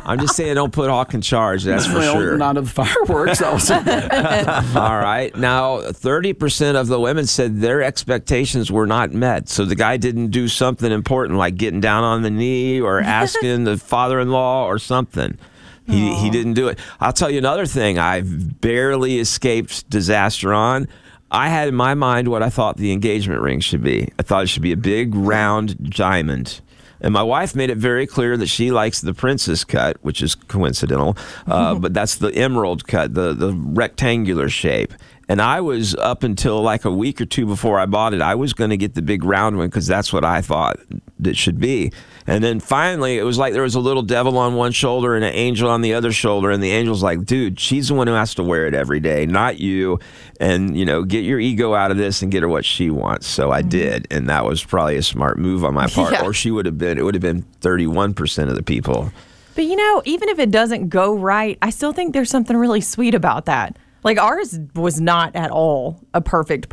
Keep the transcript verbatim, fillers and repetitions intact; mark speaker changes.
Speaker 1: I'm just saying, don't put Hawk in charge. That's for
Speaker 2: well,
Speaker 1: sure.
Speaker 2: Not of the fireworks. Also.
Speaker 1: All right. Now, thirty percent of the women said their expectations were not met. So the guy didn't do something important like getting down on the knee or asking the father-in-law or something. He, he didn't do it. I'll tell you another thing I've barely escaped disaster on. I had in my mind what I thought the engagement ring should be. I thought it should be a big round diamond. And my wife made it very clear that she likes the princess cut, which is coincidental, uh, but that's the emerald cut, the, the rectangular shape. And I was, up until like a week or two before I bought it, I was going to get the big round one because that's what I thought it should be. And then finally, it was like there was a little devil on one shoulder and an angel on the other shoulder. And the angel's like, dude, she's the one who has to wear it every day, not you. And, you know, get your ego out of this and get her what she wants. So I did. And that was probably a smart move on my part.
Speaker 3: Yeah.
Speaker 1: Or she would have been, it would have been thirty-one percent of the people.
Speaker 3: But, you know, even if it doesn't go right, I still think there's something really sweet about that. Like, ours was not at all a perfect